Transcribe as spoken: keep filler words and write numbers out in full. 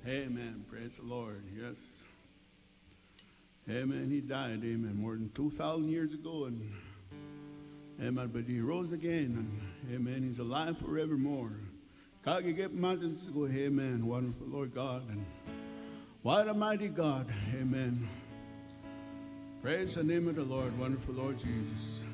Amen. Praise the Lord. Yes. Amen. He died, amen, more than two thousand years ago. And amen. But he rose again. And amen. He's alive forevermore. God can get mountains to go, amen. Wonderful Lord God. And what a mighty God. Amen. Praise the name of the Lord. Wonderful Lord Jesus.